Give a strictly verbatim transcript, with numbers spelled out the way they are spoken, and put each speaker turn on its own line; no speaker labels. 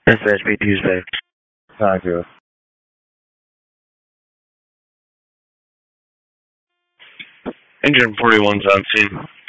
S H P Tuesday.
Thank you.
Engine forty-one's on scene.